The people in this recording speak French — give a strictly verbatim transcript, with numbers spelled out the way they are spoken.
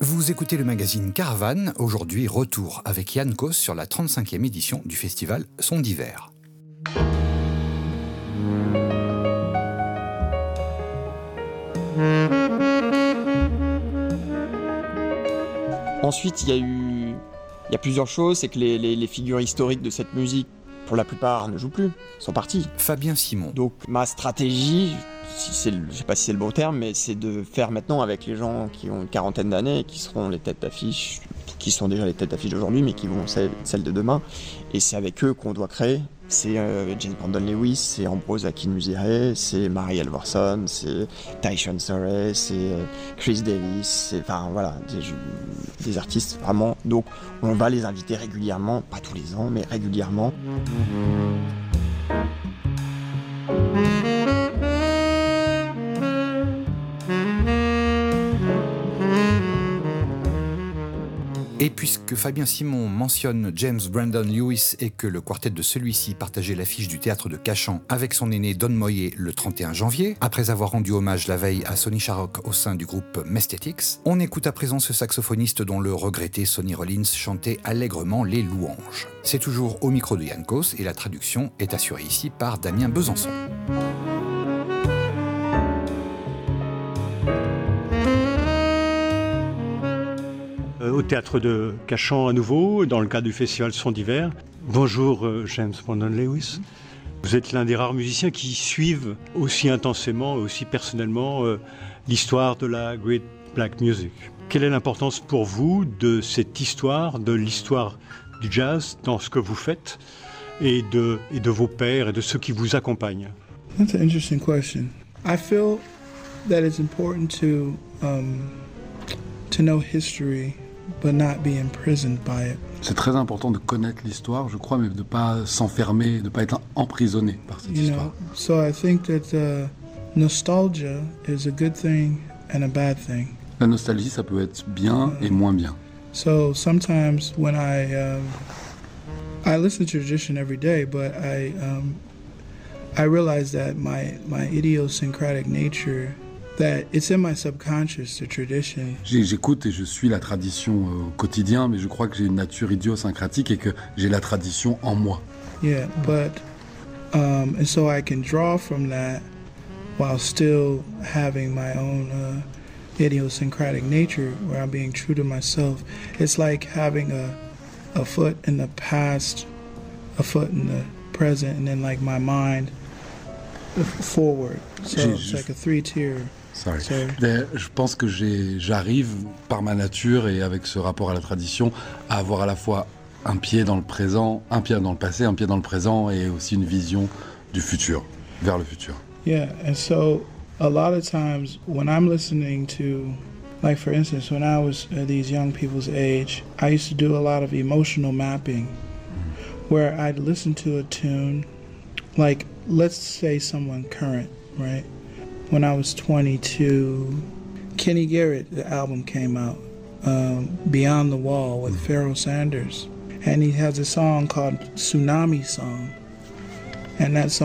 Vous écoutez le magazine Caravane, aujourd'hui retour avec Yann Kos sur la trente-cinquième édition du festival Son d'hiver. Ensuite, il y a eu il y a plusieurs choses, c'est que les, les, les figures historiques de cette musique, pour la plupart, ne jouent plus, sont partis. Fabien Simon. Donc ma stratégie, si c'est le, je ne sais pas si c'est le bon terme, mais c'est de faire maintenant avec les gens qui ont une quarantaine d'années et qui seront les têtes d'affiche, qui sont déjà les têtes d'affiche d'aujourd'hui, mais qui vont celles, celles de demain. Et c'est avec eux qu'on doit créer. C'est euh, James Brandon Lewis, c'est Ambrose Akinmusire, c'est Mary Elverson, c'est Tyson Surrey, c'est euh, Chris Davis, c'est enfin voilà, des, des artistes vraiment. Donc on va les inviter régulièrement, pas tous les ans, mais régulièrement. Et puisque Fabien Simon mentionne James Brandon Lewis et que le quartet de celui-ci partageait l'affiche du théâtre de Cachan avec son aîné Don Moye le trente et un janvier, après avoir rendu hommage la veille à Sonny Sharrock au sein du groupe Mestetics, on écoute à présent ce saxophoniste dont le regretté Sonny Rollins chantait allègrement les louanges. C'est toujours au micro de Yann Kos et la traduction est assurée ici par Damien Besançon. Au théâtre de Cachan à nouveau, dans le cadre du festival Son d'hiver. Bonjour James Brandon Lewis. Vous êtes l'un des rares musiciens qui suivent aussi intensément, aussi personnellement euh, l'histoire de la Great Black Music. Quelle est l'importance pour vous de cette histoire, de l'histoire du jazz dans ce que vous faites et de, et de vos pairs et de ceux qui vous accompagnent? That's an interesting question. I feel that it's important to, um, to know history but not be imprisoned by it. C'est très important de connaître l'histoire, je crois, mais de ne pas s'enfermer, de ne pas être emprisonné par cette you histoire. Know, so I think that uh, nostalgia is a good thing and a bad thing. La nostalgie, ça peut être bien et moins bien. So sometimes when I um, I listen to tradition every day, but I um, I realize that my my idiosyncratic nature, that it's in my subconscious, the tradition. J'écoute et je suis la tradition euh, au quotidien, mais je crois que j'ai une nature idiosyncratique et que j'ai la tradition en moi. Yeah, but um, and so I can draw from that while still having my own uh, idiosyncratic nature, where I'm being true to myself. It's like having a a foot in the past, a foot in the present, and then like my mind forward. So it's like a three-tier. Sorry. Sorry. Je pense que j'ai, j'arrive par ma nature et avec ce rapport à la tradition à avoir à la fois un pied dans le présent, un pied dans le passé, un pied dans le présent et aussi une vision du futur, vers le futur. Yeah, and so a lot of times when I'm listening to, like for instance, when I was at these young people's age, I used to do a lot of emotional mapping mm. where I'd listen to a tune, like let's say someone current, right? When I was twenty-two, Kenny Garrett, the album came out, um, Beyond the Wall with mm. Pharoah Sanders. And he has a song called Tsunami Song. And that song